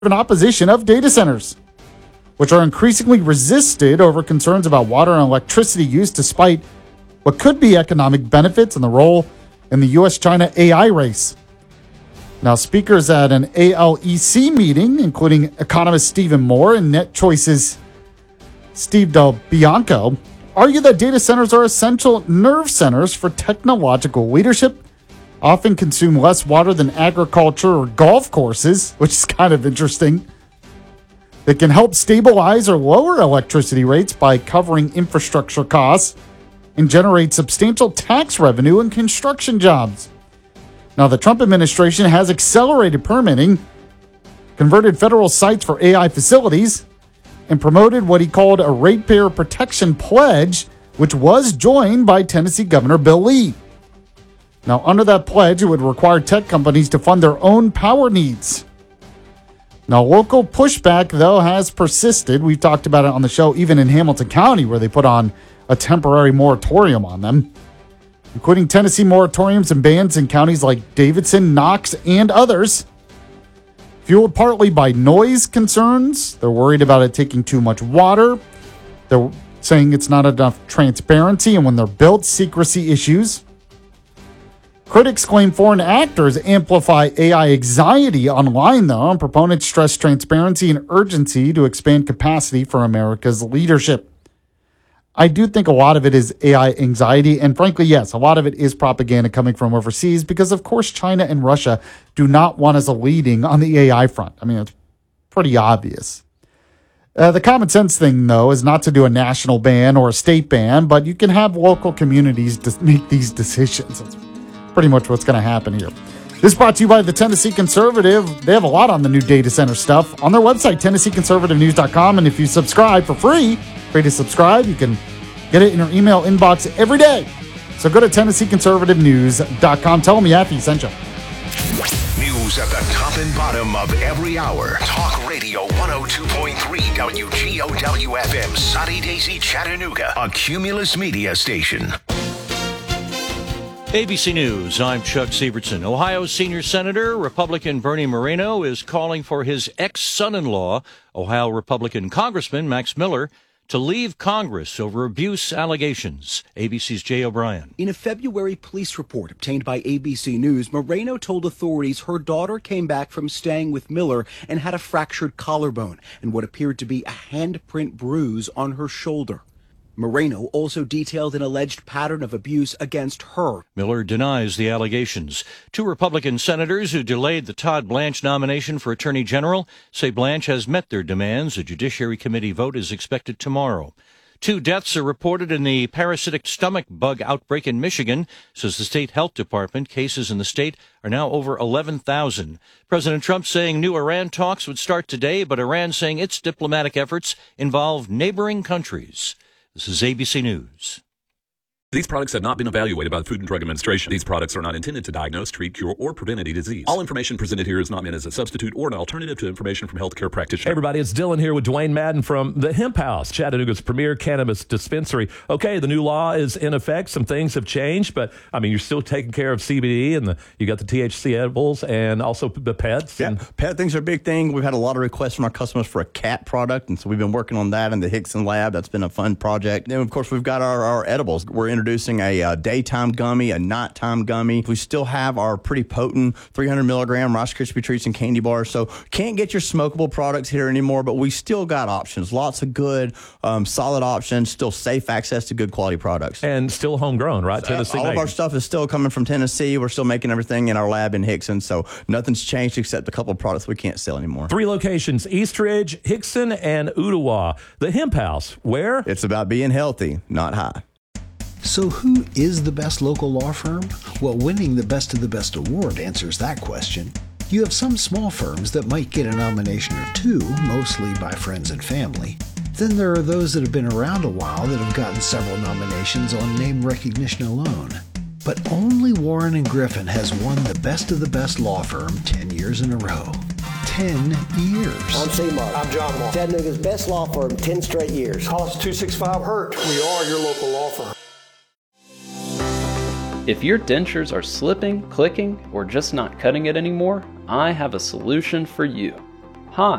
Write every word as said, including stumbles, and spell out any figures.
in opposition of data centers, which are increasingly resisted over concerns about water and electricity use despite what could be economic benefits and the role in the U S China A I race. Now, speakers at an A L E C meeting, including economist Stephen Moore and NetChoice's Steve Del Bianco, argue that data centers are essential nerve centers for technological leadership, often consume less water than agriculture or golf courses, which is kind of interesting. They can help stabilize or lower electricity rates by covering infrastructure costs and generate substantial tax revenue and construction jobs. Now, the Trump administration has accelerated permitting, converted federal sites for A I facilities, and promoted what he called a ratepayer protection pledge, which was joined by Tennessee Governor Bill Lee. Now, under that pledge, it would require tech companies to fund their own power needs. Now, local pushback, though, has persisted. We've talked about it on the show, even in Hamilton County, where they put on a temporary moratorium on them, including Tennessee moratoriums and bans in counties like Davidson, Knox, and others. Fueled partly by noise concerns, they're worried about it taking too much water. They're saying it's not enough transparency, and when they're built, secrecy issues. Critics claim foreign actors amplify A I anxiety online, though, and proponents stress transparency and urgency to expand capacity for America's leadership. I do think a lot of it is A I anxiety, and frankly, yes, a lot of it is propaganda coming from overseas because, of course, China and Russia do not want us leading on the A I front. I mean, it's pretty obvious. Uh, the common sense thing, though, is not to do a national ban or a state ban, but you can have local communities to make these decisions. That's pretty much what's going to happen here. This is brought to you by the Tennessee Conservative. They have a lot on the new data center stuff on their website, Tennessee Conservative News dot com. And if you subscribe for free, free to subscribe, you can get it in your email inbox every day. So go to Tennessee Conservative News dot com. Tell them Yaffe sent you. News at the top and bottom of every hour. Talk Radio one oh two point three W G O W F M, Sunny Daisy, Chattanooga, a Cumulus Media station. A B C News, I'm Chuck Sievertson. Ohio's senior senator, Republican Bernie Moreno, is calling for his ex-son-in-law, Ohio Republican Congressman Max Miller, to leave Congress over abuse allegations. A B C's Jay O'Brien. In a February police report obtained by A B C News, Moreno told authorities her daughter came back from staying with Miller and had a fractured collarbone and what appeared to be a handprint bruise on her shoulder. Moreno also detailed an alleged pattern of abuse against her. Miller denies the allegations. Two Republican senators who delayed the Todd Blanche nomination for Attorney General say Blanche has met their demands. A Judiciary Committee vote is expected tomorrow. Two deaths are reported in the parasitic stomach bug outbreak in Michigan, says the state health department. Cases in the state are now over eleven thousand. President Trump saying new Iran talks would start today, but Iran saying its diplomatic efforts involve neighboring countries. This is A B C News. These products have not been evaluated by the Food and Drug Administration. These products are not intended to diagnose, treat, cure, or prevent any disease. All information presented here is not meant as a substitute or an alternative to information from healthcare practitioners. Hey everybody, it's Dylan here with Dwayne Madden from the Hemp House, Chattanooga's premier cannabis dispensary. Okay, the new law is in effect. Some things have changed, but I mean, you're still taking care of C B D, and the, you got the T H C edibles and also the pets. Yeah, and pet things are a big thing. We've had a lot of requests from our customers for a cat product, and so we've been working on that in the Hickson lab. That's been a fun project. Then, of course, we've got our, our edibles. We're introducing a uh, daytime gummy, a nighttime gummy. We still have our pretty potent three hundred milligram Rice Krispie treats and candy bars. So can't get your smokable products here anymore, but we still got options. Lots of good, um, solid options, still safe access to good quality products. And still homegrown, right? So Tennessee all made. of our stuff is still coming from Tennessee. We're still making everything in our lab in Hickson. So nothing's changed except a couple of products we can't sell anymore. Three locations, Eastridge, Hickson, and Ottawa. The Hemp House, where? It's about being healthy, not high. So who is the best local law firm? Well, winning the Best of the Best award answers that question. You have some small firms that might get a nomination or two, mostly by friends and family. Then there are those that have been around a while that have gotten several nominations on name recognition alone. But only Warren and Griffin has won the Best of the Best law firm ten years in a row. ten years. I'm C-Mark. I'm John Mark. Chattanooga's best law firm, ten straight years. Call us two six five hurt. We are your local law firm. If your dentures are slipping, clicking, or just not cutting it anymore, I have a solution for you.